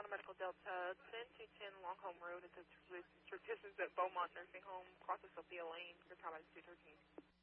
Medical Delta, 10210 Longholm Road. It's a distance at Beaumont Nursing Home, across of Sophia Lane. Your time is 213.